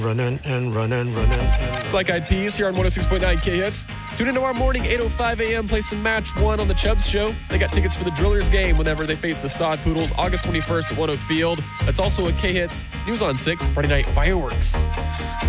Running. Black Eyed Peas here on 106.9 K-Hits. Tune in tomorrow morning, 8:05 a.m. Play some Match 1 on the Chubbs Show. They got tickets for the Drillers game whenever they face the Sod Poodles, August 21st at One Oak Field. That's also a K-Hits News on 6 Friday Night Fireworks.